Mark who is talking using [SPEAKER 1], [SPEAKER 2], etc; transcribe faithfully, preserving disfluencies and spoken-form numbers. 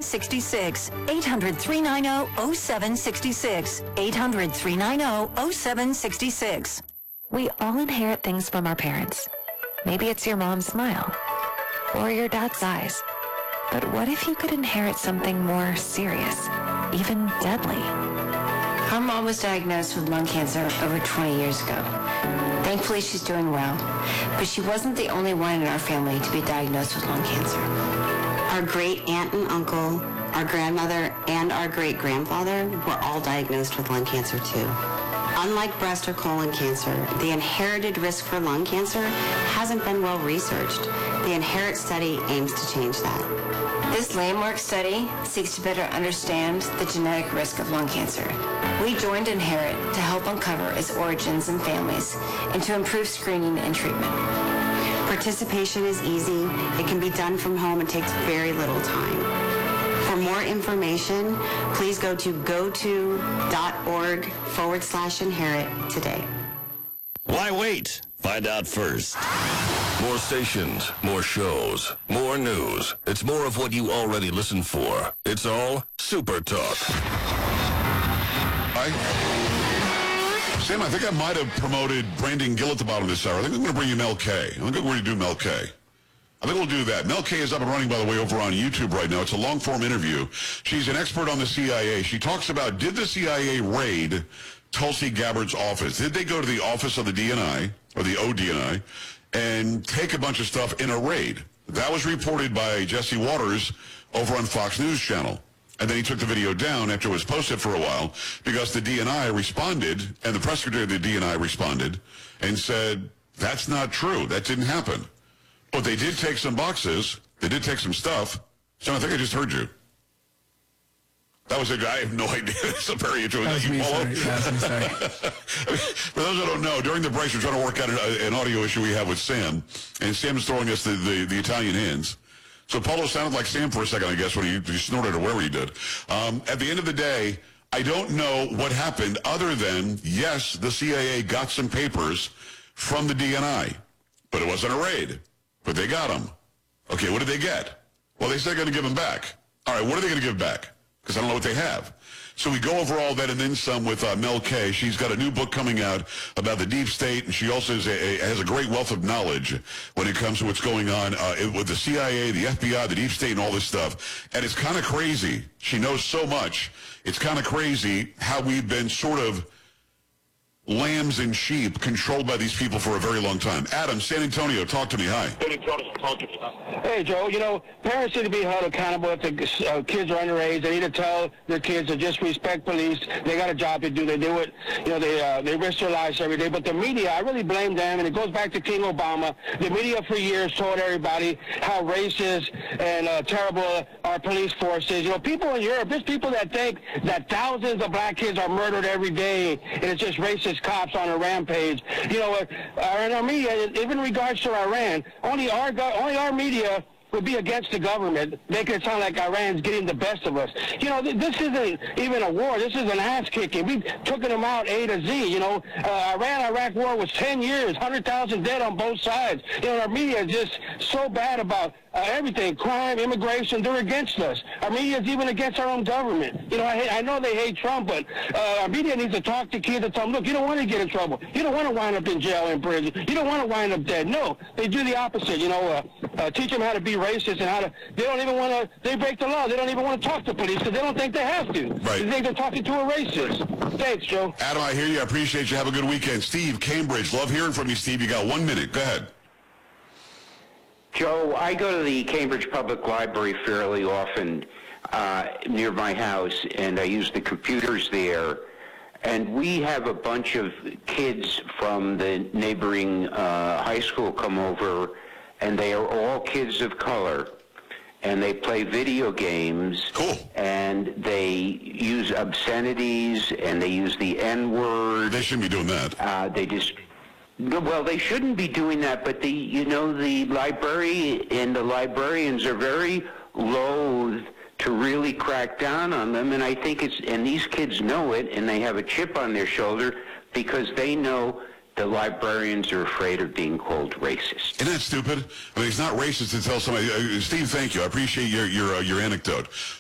[SPEAKER 1] seven six six. eight hundred, three nine zero, zero seven six six. eight hundred, three nine zero, zero seven six six.
[SPEAKER 2] We all inherit things from our parents. Maybe it's your mom's smile or your dad's eyes. But what if you could inherit something more serious, even deadly?
[SPEAKER 3] Our mom was diagnosed with lung cancer over twenty years ago. Thankfully, she's doing well, but she wasn't the only one in our family to be diagnosed with lung cancer.
[SPEAKER 4] Our great aunt and uncle, our grandmother, and our great-grandfather were all diagnosed with lung cancer too. Unlike breast or colon cancer, the inherited risk for lung cancer hasn't been well researched. The INHERIT study aims to change that.
[SPEAKER 3] This landmark study seeks to better understand the genetic risk of lung cancer. We joined INHERIT to help uncover its origins and families and to improve screening and treatment.
[SPEAKER 4] Participation is easy. It can be done from home and takes very little time. For more information, please go to goto.org forward slash inherit today.
[SPEAKER 5] Why wait? Find out first. More stations, more shows, more news. It's more of what you already listen for. It's all Super Talk.
[SPEAKER 6] I, Sam, I think I might have promoted Brandon Gill at the bottom of this hour. I think I'm going to bring you Mel K. I think we're going to do Mel K. I think we'll do that. Mel K is up and running, by the way, over on YouTube right now. It's a long-form interview. She's an expert on the C I A. She talks about, did the C I A raid Tulsi Gabbard's office? Did they go to the office of the D N I, or the O D N I, and take a bunch of stuff in a raid? That was reported by Jesse Waters over on Fox News Channel. And then he took the video down after it was posted for a while because the D N I responded, and the press secretary of the D N I responded and said, that's not true. That didn't happen. But they did take some boxes. They did take some stuff. So I think I just heard you. That was a guy. I have no idea. It's a very interesting.
[SPEAKER 7] That was me, sorry. Yeah, that was me, sorry.
[SPEAKER 6] For those who don't know, during the break, we're trying to work out an, an audio issue we have with Sam. And Sam is throwing us the, the, the Italian hands. So Paulo sounded like Sam for a second, I guess, when he, he snorted or wherever he did. Um, at the end of the day, I don't know what happened other than, yes, the C I A got some papers from the D N I. But it wasn't a raid. But they got them. Okay, what did they get? Well, they said they're going to give them back. All right, what are they going to give back? Because I don't know what they have. So we go over all that and then some with uh, Mel K. She's got a new book coming out about the deep state, and she also is a, a, has a great wealth of knowledge when it comes to what's going on uh, with the C I A, the F B I, the deep state, and all this stuff. And it's kind of crazy. She knows so much. It's kind of crazy how we've been sort of lambs and sheep controlled by these people for a very long time. Adam, San Antonio, talk to me. Hi.
[SPEAKER 8] Hey, Joe, you know, parents need to be held accountable if the uh, kids are underage. They need to tell their kids to just respect police. They got a job to do. They do it. You know, they uh, they risk their lives every day. But the media, I really blame them, and it goes back to King Obama. The media for years told everybody how racist and uh, terrible our police force is. You know, people in Europe, there's people that think that thousands of black kids are murdered every day, and it's just racist cops on a rampage. You know, uh, in our media, even in regards to Iran, only our only our media would be against the government, making it sound like Iran's getting the best of us. You know, th this isn't even a war. This is an ass-kicking. We've taken them out A to Z. You know, uh, Iran-Iraq war was ten years, one hundred thousand dead on both sides. You know, our media is just so bad about uh, everything, crime, immigration. They're against us. Our media is even against our own government. You know, I, hate, I know they hate Trump, but uh, our media needs to talk to kids and tell them, look, you don't want to get in trouble. You don't want to wind up in jail, in prison. You don't want to wind up dead. No, they do the opposite. You know, uh, uh, teach them how to be racist and how to, they don't even want to, they break the law. They don't even want to talk to police because they don't think they have to.
[SPEAKER 6] Right.
[SPEAKER 8] They think they're talking to a racist. Thanks, Joe.
[SPEAKER 6] Adam, I hear you. I appreciate you. Have a good weekend. Steve, Cambridge. Love hearing from you, Steve. You got one minute. Go ahead.
[SPEAKER 9] Joe, I go to the Cambridge Public Library fairly often uh, near my house, and I use the computers there. And we have a bunch of kids from the neighboring uh, high school come over, and they are all kids of color. And they play video games.
[SPEAKER 6] Cool.
[SPEAKER 9] And they use obscenities, and they use the N-word.
[SPEAKER 6] They shouldn't be doing that.
[SPEAKER 9] Uh, they just... Well, they shouldn't be doing that, but the, you know, the library and the librarians are very loath to really crack down on them, and I think it's, and these kids know it, and they have a chip on their shoulder because they know the librarians are afraid of being called racist.
[SPEAKER 6] Isn't that stupid? I mean, it's not racist to tell somebody. Uh, Steve, thank you. I appreciate your your uh, your anecdote.